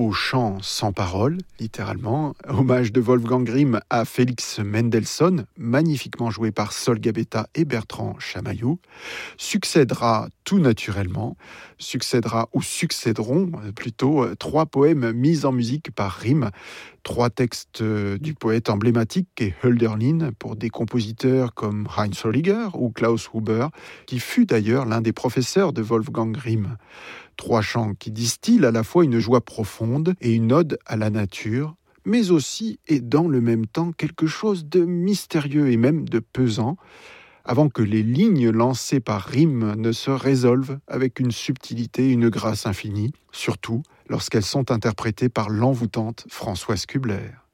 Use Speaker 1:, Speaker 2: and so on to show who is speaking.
Speaker 1: beau chant sans parole, littéralement, hommage de Wolfgang Grimm à Félix Mendelssohn, magnifiquement joué par Sol Gabetta et Bertrand Chamaillou, succédera tout naturellement, succéderont plutôt 3 poèmes mis en musique par Grimm, 3 textes du poète emblématique qu'est Hölderlin pour des compositeurs comme Heinz Holliger ou Klaus Huber, qui fut d'ailleurs l'un des professeurs de Wolfgang Grimm. 3 chants qui distillent à la fois une joie profonde et une ode à la nature, mais aussi et dans le même temps quelque chose de mystérieux et même de pesant, avant que les lignes lancées par Grimm ne se résolvent avec une subtilité et une grâce infinie, surtout lorsqu'elles sont interprétées par l'envoûtante Françoise Kubler.